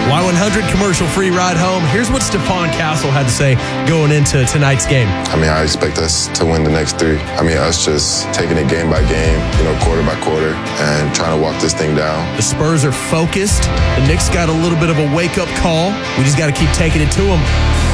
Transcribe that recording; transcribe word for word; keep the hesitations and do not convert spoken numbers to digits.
Y one hundred commercial-free ride home. Here's what Stephon Castle had to say going into tonight's game. I mean, I expect us to win the next three. I mean, us just taking it game by game, you know, quarter by quarter, and trying to walk this thing down. The Spurs are focused. The Knicks got a little bit of a wake-up call. We just got to keep taking it to them.